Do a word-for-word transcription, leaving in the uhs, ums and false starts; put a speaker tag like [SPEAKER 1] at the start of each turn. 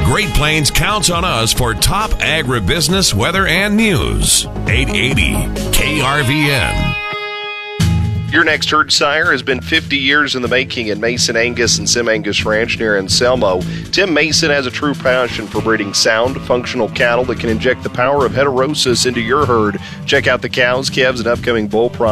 [SPEAKER 1] Great Plains counts on us for top agribusiness, weather, and news. eight eighty K R V N.
[SPEAKER 2] Your next herd sire has been fifty years in the making in Mason Angus and Sim Angus Ranch near Anselmo. Tim Mason has a true passion for breeding sound, functional cattle that can inject the power of heterosis into your herd. Check out the cows, calves, and upcoming bull products